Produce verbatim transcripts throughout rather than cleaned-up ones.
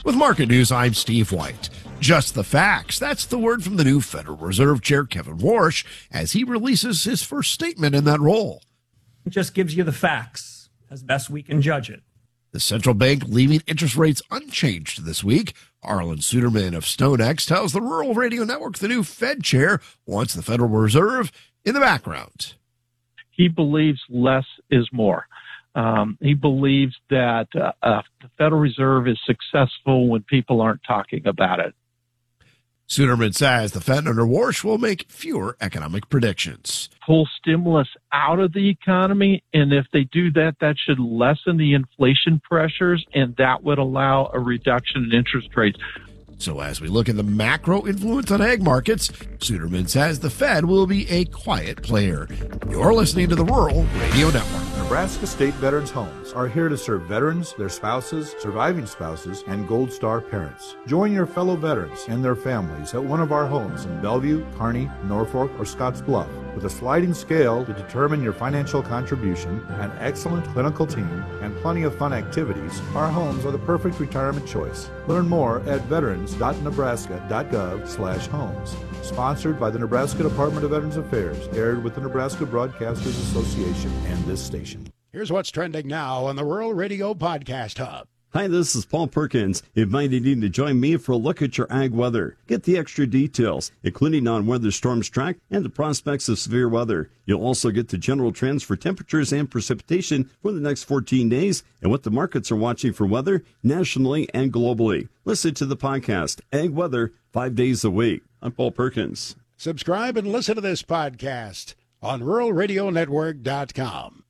With Market News, I'm Steve White. Just the facts. That's the word from the new Federal Reserve Chair Kevin Warsh as he releases his first statement in that role. It just gives you the facts as best we can judge it. The central bank leaving interest rates unchanged this week. Arlen Suderman of StoneX tells the Rural Radio Network the new Fed chair wants the Federal Reserve in the background. He believes less is more. Um, he believes that uh, uh, the Federal Reserve is successful when people aren't talking about it. Suderman says the Fed under Warsh will make fewer economic predictions. Pull stimulus out of the economy, and if they do that, that should lessen the inflation pressures, and that would allow a reduction in interest rates. So as we look at the macro influence on ag markets, Suderman says the Fed will be a quiet player. You're listening to the Rural Radio Network. Nebraska State Veterans Homes are here to serve veterans, their spouses, surviving spouses, and Gold Star parents. Join your fellow veterans and their families at one of our homes in Bellevue, Kearney, Norfolk, or Scottsbluff. With a sliding scale to determine your financial contribution, an excellent clinical team, and plenty of fun activities, our homes are the perfect retirement choice. Learn more at veterans dot nebraska dot gov slash homes. Sponsored by the Nebraska Department of Veterans Affairs, aired with the Nebraska Broadcasters Association and this station. Here's what's trending now on the Rural Radio Podcast Hub. Hi, this is Paul Perkins, inviting you to join me for a look at your ag weather. Get the extra details, including on weather storms track and the prospects of severe weather. You'll also get the general trends for temperatures and precipitation for the next fourteen days and what the markets are watching for weather nationally and globally. Listen to the podcast, Ag Weather, five days a week. I'm Paul Perkins. Subscribe and listen to this podcast on rural radio network dot com.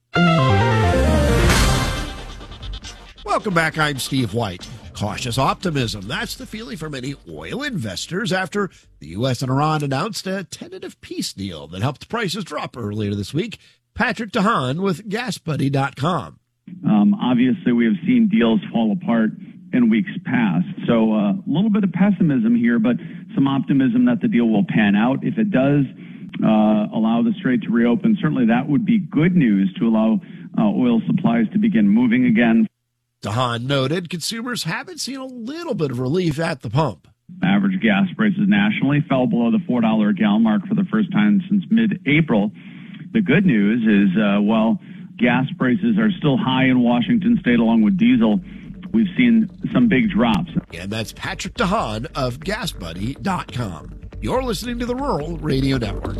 Welcome back. I'm Steve White. Cautious optimism. That's the feeling for many oil investors after the U S and Iran announced a tentative peace deal that helped prices drop earlier this week. Patrick DeHaan with gas buddy dot com. Um, obviously, we have seen deals fall apart in weeks past. So uh, a little bit of pessimism here, but some optimism that the deal will pan out. If it does uh, allow the strait to reopen, certainly that would be good news to allow uh, oil supplies to begin moving again. DeHaan noted consumers haven't seen a little bit of relief at the pump. Average gas prices nationally fell below the four dollars a gallon mark for the first time since mid-April. The good news is, uh, while gas prices are still high in Washington state along with diesel, we've seen some big drops. And that's Patrick DeHaan of gas buddy dot com. You're listening to the Rural Radio Network.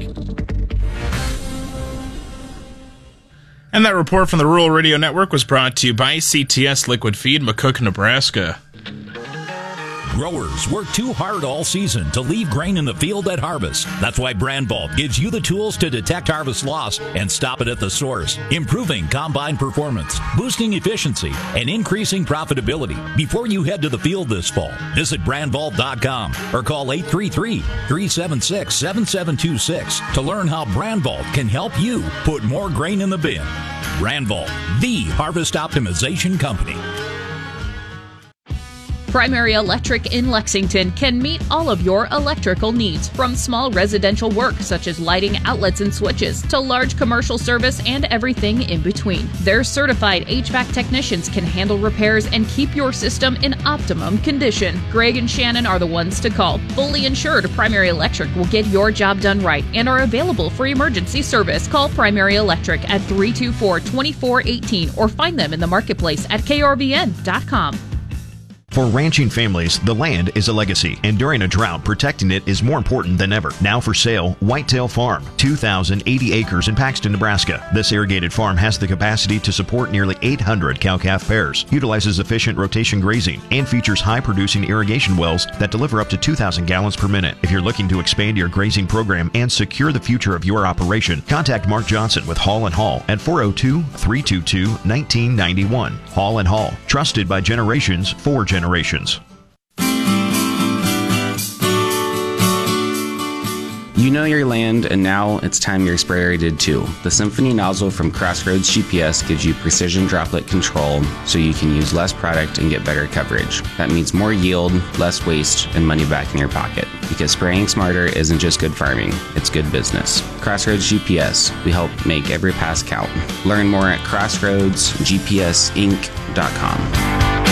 And that report from the Rural Radio Network was brought to you by C T S Liquid Feed, McCook, Nebraska. Growers work too hard all season to leave grain in the field at harvest. That's why Brandvault gives you the tools to detect harvest loss and stop it at the source, improving combine performance, boosting efficiency, and increasing profitability. Before you head to the field this fall, visit Brandvault dot com or call eight three three, three seven six, seven seven two six to learn how Brandvault can help you put more grain in the bin. Brandvault, the harvest optimization company. Primary Electric in Lexington can meet all of your electrical needs, from small residential work such as lighting, outlets, and switches, to large commercial service and everything in between. Their certified H V A C technicians can handle repairs and keep your system in optimum condition. Greg and Shannon are the ones to call. Fully insured, Primary Electric will get your job done right and are available for emergency service. Call Primary Electric at three two four, two four one eight or find them in the marketplace at K R V N dot com. For ranching families, the land is a legacy, and during a drought, protecting it is more important than ever. Now for sale, Whitetail Farm, two thousand eighty acres in Paxton, Nebraska. This irrigated farm has the capacity to support nearly eight hundred cow-calf pairs, utilizes efficient rotation grazing, and features high-producing irrigation wells that deliver up to two thousand gallons per minute. If you're looking to expand your grazing program and secure the future of your operation, contact Mark Johnson with Hall and Hall at four oh two, three two two, one nine nine one. Hall and Hall, trusted by generations for generations. Generations. You know your land, and now it's time your sprayer did too. The Symphony nozzle from Crossroads G P S gives you precision droplet control so you can use less product and get better coverage. That means more yield, less waste, and money back in your pocket. Because spraying smarter isn't just good farming, it's good business. Crossroads G P S, we help make every pass count. Learn more at crossroads g p s inc dot com.